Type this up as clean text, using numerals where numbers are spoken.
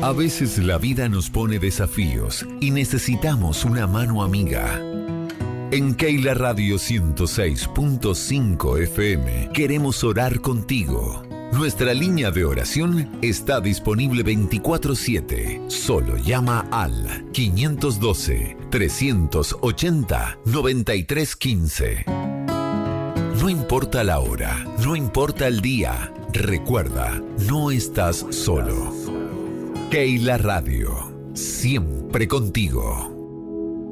A veces la vida nos pone desafíos y necesitamos una mano amiga. En Keila Radio 106.5 FM queremos orar contigo. Nuestra línea de oración está disponible 24/7. Solo llama al 512-380-9315. No importa la hora, no importa el día. Recuerda, no estás solo. Keila Radio, siempre contigo.